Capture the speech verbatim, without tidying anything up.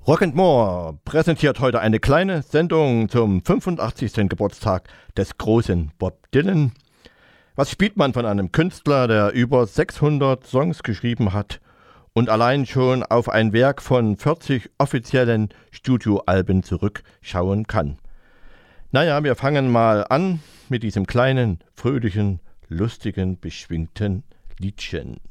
Rock and More präsentiert heute eine kleine Sendung zum fünfundachtzigsten Geburtstag des großen Bob Dylan. Was spielt man von einem Künstler, der über sechshundert Songs geschrieben hat und allein schon auf ein Werk von vierzig offiziellen Studioalben zurückschauen kann? Naja, wir fangen mal an mit diesem kleinen, fröhlichen, lustigen, beschwingten Liedchen.